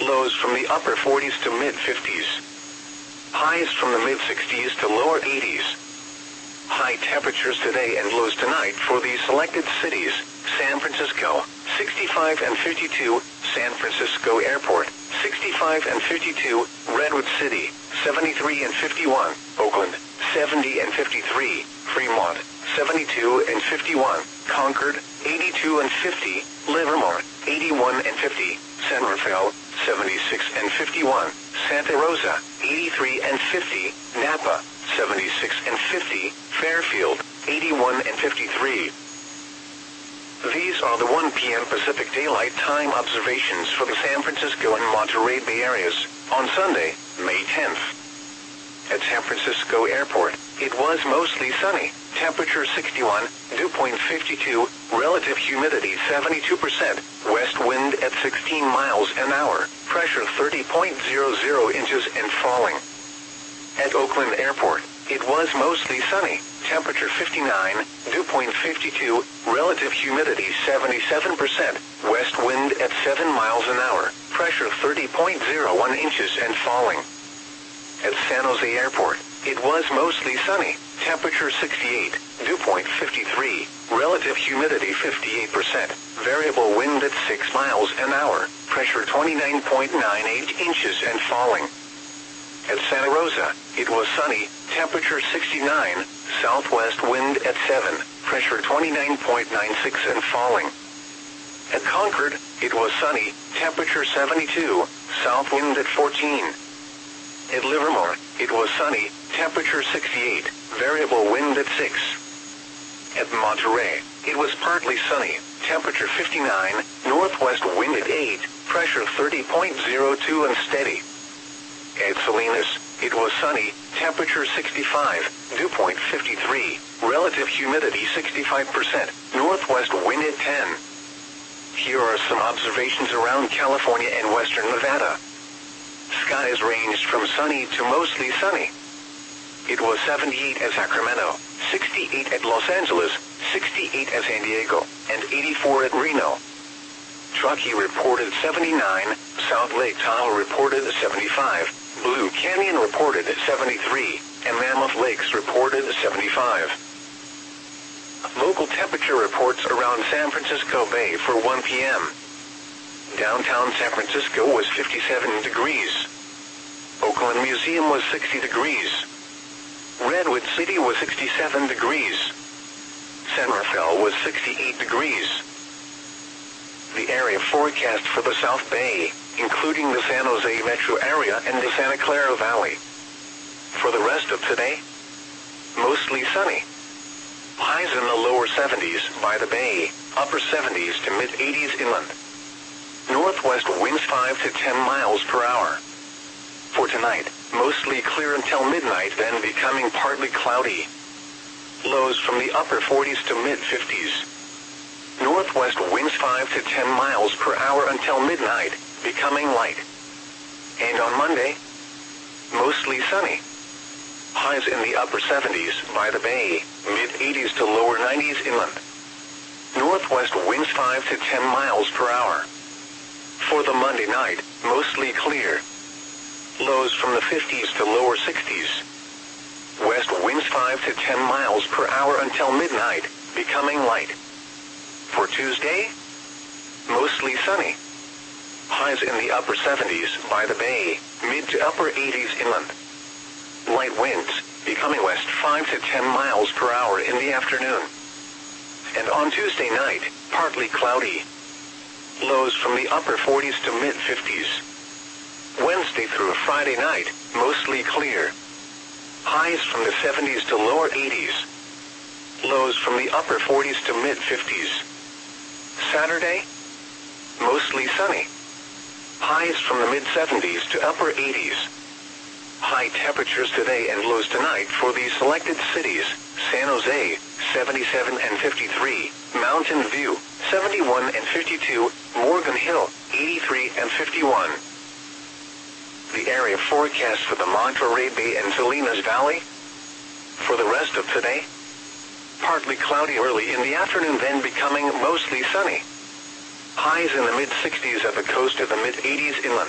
Lows from the upper 40s to mid-50s. Highs from the mid-60s to lower 80s. High temperatures today and lows tonight for these selected cities: San Francisco, 65 and 52, San Francisco Airport, 65 and 52, Redwood City, 73 and 51, Oakland, 70 and 53, Fremont, 72 and 51, Concord, 82 and 50, Livermore, 81 and 50, San Rafael, 76 and 51, Santa Rosa, 83 and 50, Napa, 76 and 50, Fairfield, 81 and 53. These are the 1 p.m. Pacific Daylight Time observations for the San Francisco and Monterey Bay areas on Sunday, May 10th. At San Francisco Airport, it was mostly sunny, temperature 61, dew point 52, relative humidity 72%, west wind at 16 miles an hour, pressure 30.00 inches and falling. At Oakland Airport, it was mostly sunny, temperature 59, dew point 52, relative humidity 77%, west wind at 7 miles an hour, pressure 30.01 inches and falling. At San Jose Airport, it was mostly sunny, temperature 68, dew point 53, relative humidity 58%, variable wind at 6 miles an hour, pressure 29.98 inches and falling. At Santa Rosa, it was sunny, temperature 69, southwest wind at 7, pressure 29.96 and falling. At Concord, it was sunny, temperature 72, south wind at 14. At Livermore, it was sunny, temperature 68, variable wind at 6. At Monterey, it was partly sunny, temperature 59, northwest wind at 8, pressure 30.02 and steady. At Salinas, it was sunny, temperature 65, dew point 53, relative humidity 65%, northwest wind at 10. Here are some observations around California and western Nevada. Skies ranged from sunny to mostly sunny. It was 78 at Sacramento, 68 at Los Angeles, 68 at San Diego, and 84 at Reno. Truckee reported 79, South Lake Tahoe reported 75, Blue Canyon reported 73, and Mammoth Lakes reported 75. Local temperature reports around San Francisco Bay for 1 p.m. Downtown San Francisco was 57 degrees. Oakland Museum was 60 degrees. Redwood City was 67 degrees. San Rafael was 68 degrees. The area forecast for the South Bay, including the San Jose metro area and the Santa Clara Valley. For the rest of today, mostly sunny. Highs in the lower 70s by the bay, upper 70s to mid-80s inland. Northwest winds 5 to 10 miles per hour. For tonight, mostly clear until midnight, then becoming partly cloudy. Lows from the upper 40s to mid-50s. Northwest winds 5 to 10 miles per hour until midnight, becoming light. And on Monday, mostly sunny. Highs in the upper 70s by the bay, mid-80s to lower 90s inland. Northwest winds 5 to 10 miles per hour. For the Monday night, mostly clear. Lows from the 50s to lower 60s. West winds 5 to 10 miles per hour until midnight, becoming light. For Tuesday, mostly sunny. Highs in the upper 70s by the bay, mid to upper 80s inland. Light winds, becoming west 5 to 10 miles per hour in the afternoon. And on Tuesday night, partly cloudy. Lows from the upper 40s to mid-50s. Wednesday through Friday night, mostly clear. Highs from the 70s to lower 80s. Lows from the upper 40s to mid-50s. Saturday, mostly sunny. Highs from the mid-70s to upper 80s. High temperatures today and lows tonight for these selected cities: San Jose, 77 and 53, Mountain View, 71 and 52, Morgan Hill, 83 and 51. The area forecast for the Monterey Bay and Salinas Valley. For the rest of today, partly cloudy early in the afternoon, then becoming mostly sunny. Highs in the mid-60s at the coast to the mid-80s inland.